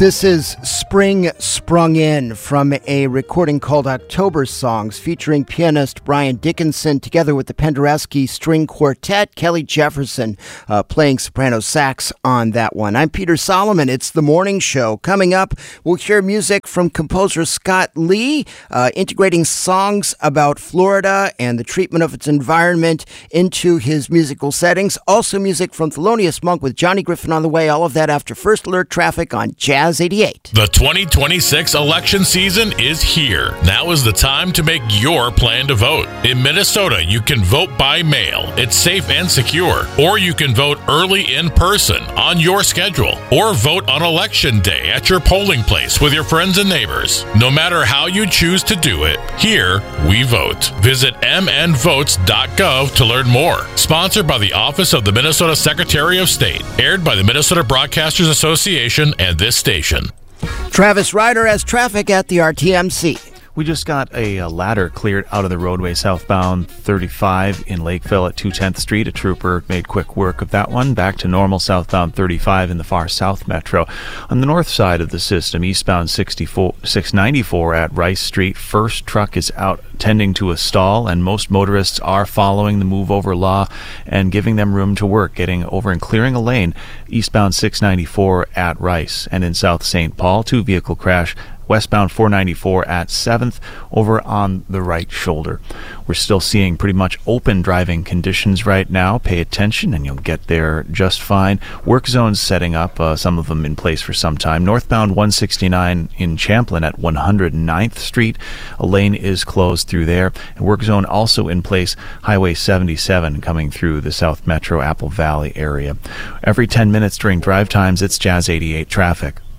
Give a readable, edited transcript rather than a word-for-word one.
This is Spring Sprung In from a recording called October Songs featuring pianist Brian Dickinson together with the Penderecki String Quartet, Kelly Jefferson playing soprano sax on that one. I'm Peter Solomon. It's The Morning Show. Coming up, we'll hear music from composer Scott Lee, integrating songs about Florida and the treatment of its environment into his musical settings. Also music from Thelonious Monk with Johnny Griffin on the way. All of that after First Alert Traffic on Jazz 88. The 2026 election season is here. Now is the time to make your plan to vote. In Minnesota, you can vote by mail. It's safe and secure. Or you can vote early in person on your schedule. Or vote on election day at your polling place with your friends and neighbors. No matter how you choose to do it, here we vote. Visit mnvotes.gov to learn more. Sponsored by the Office of the Minnesota Secretary of State. Aired by the Minnesota Broadcasters Association and this station. Travis Ryder has traffic at the RTMC. We just got a ladder cleared out of the roadway southbound 35 in Lakeville at 210th Street. A trooper made quick work of that one. Back to normal southbound 35 in the far south metro. On the north side of the system, eastbound 694 at Rice Street, first truck is out tending to a stall, and most motorists are following the move over law and giving them room to work, getting over and clearing a lane eastbound 694 at Rice. And in South St. Paul, two-vehicle crash westbound 494 at 7th over on the right shoulder. We're still seeing pretty much open driving conditions right now. Pay attention and you'll get there just fine. Work zones setting up, some of them in place for some time. Northbound 169 in Champlin at 109th Street. A lane is closed through there. And work zone also in place, Highway 77 coming through the South Metro Apple Valley area. Every 10 minutes during drive times, it's Jazz 88 traffic.